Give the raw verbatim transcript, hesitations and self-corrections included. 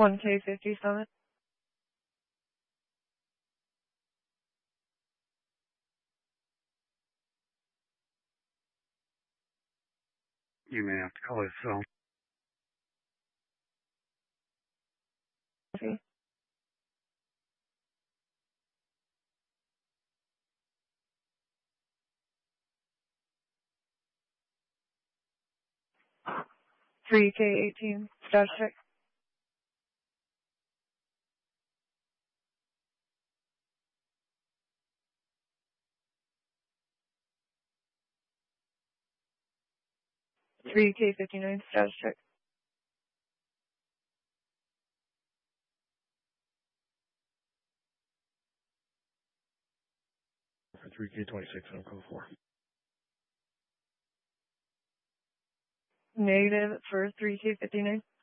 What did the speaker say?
one K fifty Summit. You may have to call his cell. Okay. three K eighteen, status check. three K fifty-nine, status check. For three K twenty-six, I'm code four. Negative for three K fifty-nine.